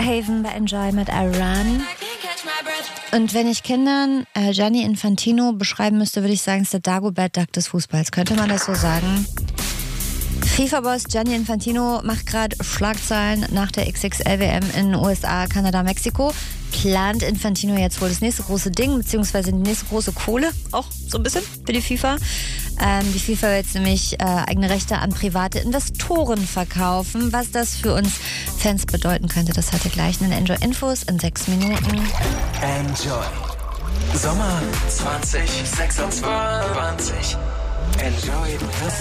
Haven bei Enjoy mit I Run. Und wenn ich Kindern Gianni Infantino beschreiben müsste, würde ich sagen, es ist der Dagobert Duck des Fußballs. Könnte man das so sagen? FIFA-Boss Gianni Infantino macht gerade Schlagzeilen nach der XXL-WM in USA, Kanada, Mexiko. Plant Infantino jetzt wohl das nächste große Ding, beziehungsweise die nächste große Kohle, auch so ein bisschen für die FIFA. Die FIFA will jetzt nämlich eigene Rechte an private Investoren verkaufen. Was das für uns Fans bedeuten könnte, das hat ihr gleich in den Enjoy-Infos in 6 Minuten. Enjoy. Sommer 2026. Enjoy.